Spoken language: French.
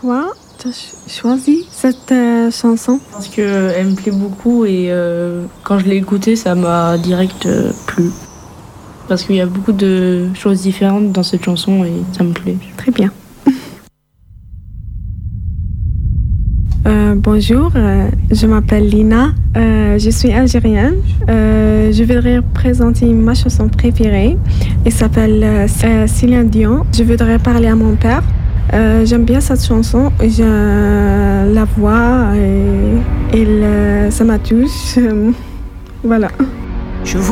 Pourquoi tu as choisi cette chanson? Parce qu'elle me plaît beaucoup et quand je l'ai écoutée, ça m'a direct plu. Parce qu'il y a beaucoup de choses différentes dans cette chanson et ça me plaît. Très bien. Bonjour, je m'appelle Lina, je suis algérienne. Je voudrais présenter ma chanson préférée. Elle s'appelle Céline Dion. Je voudrais parler à mon père. J'aime bien cette chanson, la voix et ça m'a touche. Voilà. Je vous